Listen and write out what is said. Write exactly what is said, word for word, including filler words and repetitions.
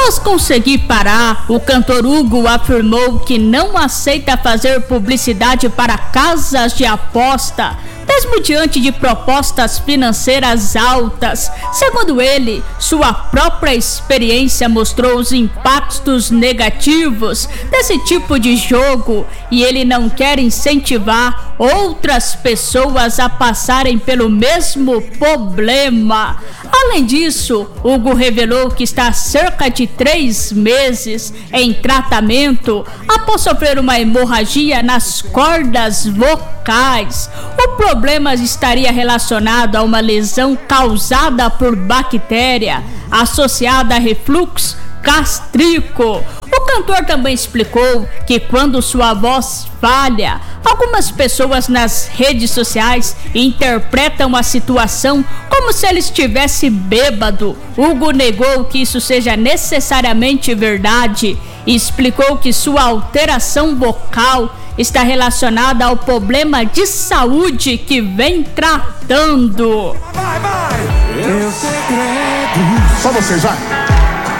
Após conseguir parar, o cantor Hugo afirmou que não aceita fazer publicidade para casas de aposta, mesmo diante de propostas financeiras altas. Segundo ele, sua própria experiência mostrou os impactos negativos desse tipo de jogo e ele não quer incentivar outras pessoas a passarem pelo mesmo problema. Além disso, Hugo revelou que está há cerca de três meses em tratamento após sofrer uma hemorragia nas cordas vocais. O problema estaria relacionado a uma lesão causada por bactéria associada a refluxo gástrico. O cantor também explicou que quando sua voz falha, algumas pessoas nas redes sociais interpretam a situação como se ele estivesse bêbado. Hugo negou que isso seja necessariamente verdade e explicou que sua alteração vocal está relacionada ao problema de saúde que vem tratando. Vai, vai! Meu segredo. Só vocês, vai!